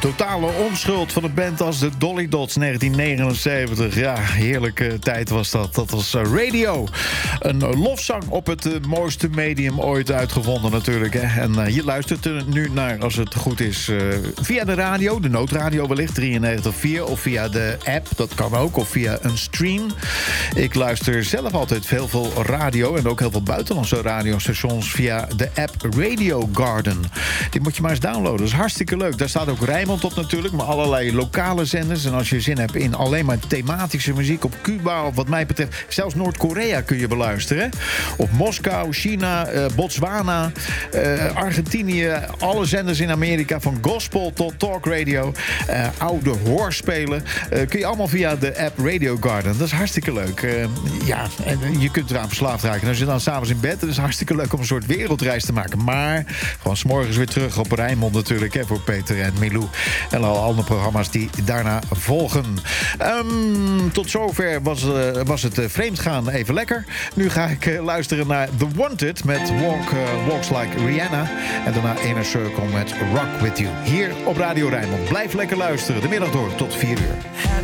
Totale onschuld van een band als de Dolly Dots, 1979. Ja, heerlijke tijd was dat. Dat was Radio. Een lofzang op het mooiste medium ooit uitgevonden natuurlijk. Hè. En je luistert er nu naar, als het goed is, via de radio. De noodradio wellicht, 93.4. Of via de app, dat kan ook. Of via een stream. Ik luister zelf altijd heel veel radio. En ook heel veel buitenlandse radiostations via de app Radio Garden. Die moet je maar eens downloaden. Dat is hartstikke leuk. Daar staat ook Rijnmond op natuurlijk, maar allerlei lokale zenders. En als je zin hebt in alleen maar thematische muziek op Cuba, of wat mij betreft, zelfs Noord-Korea kun je beluisteren. Op Moskou, China, Botswana, Argentinië, alle zenders in Amerika, van gospel tot talkradio, oude hoorspelen. Kun je allemaal via de app Radio Garden. Dat is hartstikke leuk. Ja, en je kunt eraan verslaafd raken. Als je dan s'avonds in bed, het is hartstikke leuk om een soort wereldreis te maken. Maar gewoon 's morgens weer terug op Rijnmond natuurlijk, hè, voor Peter en Milou. En alle andere programma's die daarna volgen. Tot zover was het vreemdgaan even lekker. Nu ga ik luisteren naar The Wanted met Walks Like Rihanna. En daarna Inner Circle met Rock With You. Hier op Radio Rijnmond. Blijf lekker luisteren. De middag door tot 4 uur.